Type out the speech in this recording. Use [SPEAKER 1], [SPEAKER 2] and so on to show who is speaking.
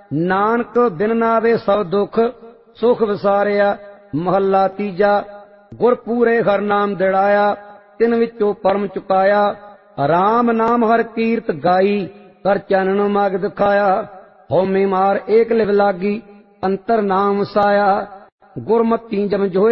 [SPEAKER 1] नानक बिन नावे सब दुख सुख विसारिया। महला तीजा। गुर पूरे हर नाम दिड़ाया तिन विचों परम चुकाया। राम नाम हर कीरत गाई कर चानन माग दिखाया। होमे मार एक लिव लागी अंतर नाम वसाया। गुरमती जम जोए